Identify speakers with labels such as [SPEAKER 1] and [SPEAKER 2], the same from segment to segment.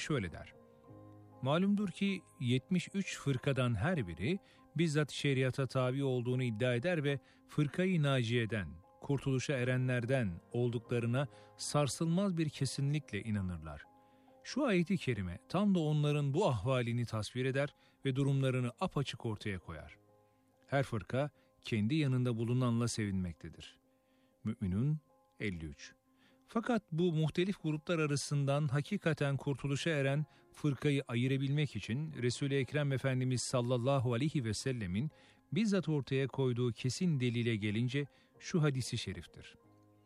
[SPEAKER 1] şöyle der: Malumdur ki 73 fırkadan her biri bizzat şeriata tabi olduğunu iddia eder ve fırkayı naciyeden, kurtuluşa erenlerden olduklarına sarsılmaz bir kesinlikle inanırlar. Şu ayet-i kerime tam da onların bu ahvalini tasvir eder ve durumlarını apaçık ortaya koyar. Her fırka kendi yanında bulunanla sevinmektedir. Mü'minun 53. Fakat bu muhtelif gruplar arasından hakikaten kurtuluşa eren fırkayı ayırabilmek için Resul-i Ekrem Efendimiz sallallahu aleyhi ve sellemin bizzat ortaya koyduğu kesin delile gelince şu hadisi şeriftir: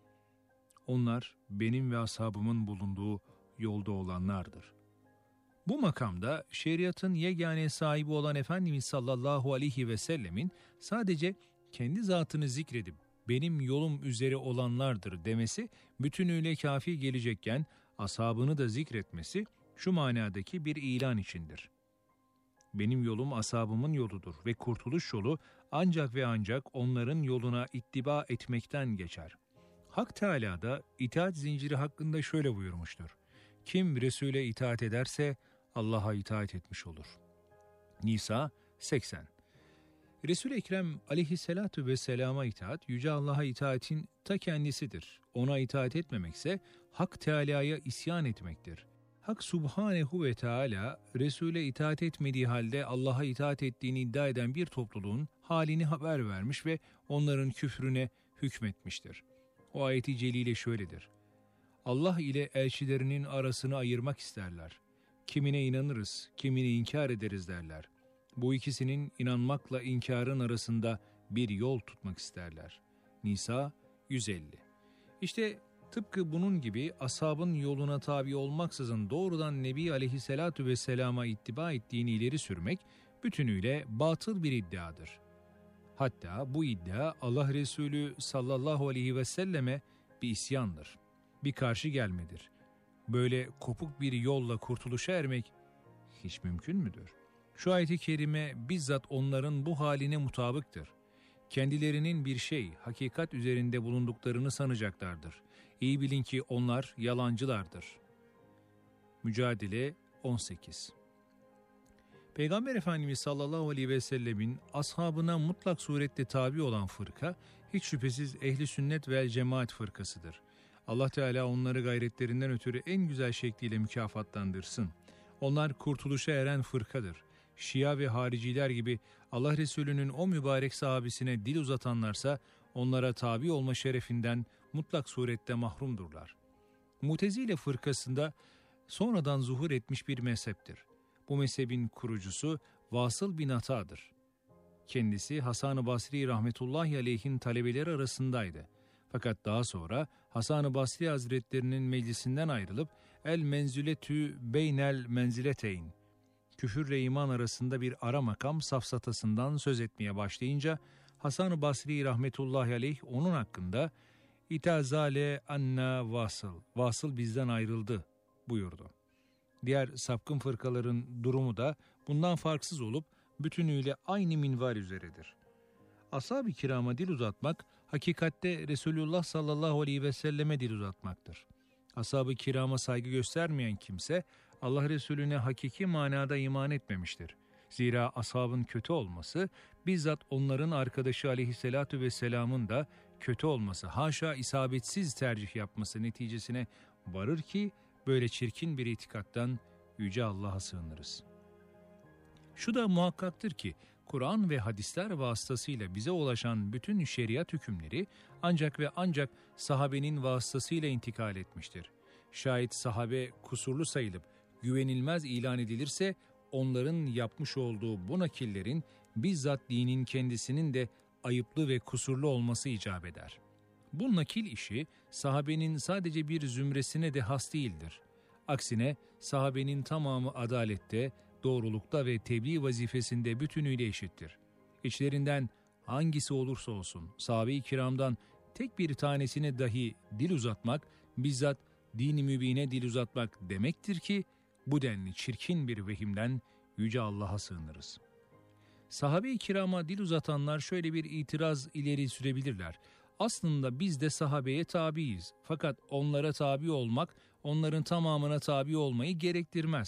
[SPEAKER 1] Onlar benim ve ashabımın bulunduğu yolda olanlardır. Bu makamda şeriatın yegane sahibi olan Efendimiz sallallahu aleyhi ve sellemin sadece kendi zatını zikredip benim yolum üzere olanlardır demesi bütünüyle kafi gelecekken ashabını da zikretmesi şu manadaki bir ilan içindir. Benim yolum ashabımın yoludur ve kurtuluş yolu ancak ve ancak onların yoluna ittiba etmekten geçer. Hak Teâlâ da itaat zinciri hakkında şöyle buyurmuştur: Kim Resul'e itaat ederse Allah'a itaat etmiş olur. Nisa 80. Resul-i Ekrem aleyhissalatu vesselama itaat, Yüce Allah'a itaatin ta kendisidir. Ona itaat etmemekse Hak Teâlâ'ya isyan etmektir. Hak Subhanehu ve Teâlâ, Resul'e itaat etmediği halde Allah'a itaat ettiğini iddia eden bir topluluğun halini haber vermiş ve onların küfrüne hükmetmiştir. O ayeti celile şöyledir: Allah ile elçilerinin arasını ayırmak isterler. Kimine inanırız, kimini inkar ederiz derler. Bu ikisinin inanmakla inkarın arasında bir yol tutmak isterler. Nisa 150. İşte tıpkı bunun gibi ashabın yoluna tabi olmaksızın doğrudan Nebi Aleyhisselatu Vesselam'a ittiba ettiğini ileri sürmek bütünüyle batıl bir iddiadır. Hatta bu iddia Allah Resulü sallallahu aleyhi ve selleme bir isyandır, bir karşı gelmedir. Böyle kopuk bir yolla kurtuluşa ermek hiç mümkün müdür? Şu ayet-i kerime bizzat onların bu haline mutabıktır. Kendilerinin bir şey, hakikat üzerinde bulunduklarını sanacaklardır. İyi bilin ki onlar yalancılardır. Mücadele 18. Peygamber Efendimiz sallallahu aleyhi ve sellemin ashabına mutlak surette tabi olan fırka, hiç şüphesiz ehli sünnet vel cemaat fırkasıdır. Allah Teala onları gayretlerinden ötürü en güzel şekliyle mükafatlandırsın. Onlar kurtuluşa eren fırkadır. Şia ve hariciler gibi Allah Resulü'nün o mübarek sahabesine dil uzatanlarsa onlara tabi olma şerefinden mutlak surette mahrumdurlar. Mutezile fırkasında sonradan zuhur etmiş bir mezheptir. Bu mezhebin kurucusu Vasıl bin Ata'dır. Kendisi Hasan-ı Basri rahmetullahi aleyhin talebeleri arasındaydı. Fakat daha sonra Hasan-ı Basri Hazretlerinin meclisinden ayrılıp el menzületü beynel menzileteyn, küfürle iman arasında bir ara makam safsatasından söz etmeye başlayınca Hasan-ı Basri rahmetullahi aleyh onun hakkında "İtazale anna vasıl, vasıl bizden ayrıldı" buyurdu. Diğer sapkın fırkaların durumu da bundan farksız olup bütünüyle aynı minval üzeredir. Ashab-ı kirama dil uzatmak, hakikatte Resulullah sallallahu aleyhi ve selleme dil uzatmaktır. Ashab-ı kirama saygı göstermeyen kimse, Allah Resulüne hakiki manada iman etmemiştir. Zira ashabın kötü olması, bizzat onların arkadaşı aleyhissalatu vesselamın da kötü olması, haşa isabetsiz tercih yapması neticesine varır ki, böyle çirkin bir itikattan Yüce Allah'a sığınırız. Şu da muhakkaktır ki, Kur'an ve hadisler vasıtasıyla bize ulaşan bütün şeriat hükümleri ancak ve ancak sahabenin vasıtasıyla intikal etmiştir. Şayet sahabe kusurlu sayılıp güvenilmez ilan edilirse, onların yapmış olduğu bu nakillerin bizzat dinin kendisinin de ayıplı ve kusurlu olması icap eder. Bu nakil işi sahabenin sadece bir zümresine de has değildir. Aksine sahabenin tamamı adalette, doğrulukta ve tebliğ vazifesinde bütünüyle eşittir. İçlerinden hangisi olursa olsun sahabe-i kiramdan tek bir tanesine dahi dil uzatmak, bizzat din-i mübine dil uzatmak demektir ki bu denli çirkin bir vehimden Yüce Allah'a sığınırız. Sahabe-i kirama dil uzatanlar şöyle bir itiraz ileri sürebilirler. Aslında biz de sahabeye tabiiz. Fakat onlara tabi olmak, onların tamamına tabi olmayı gerektirmez.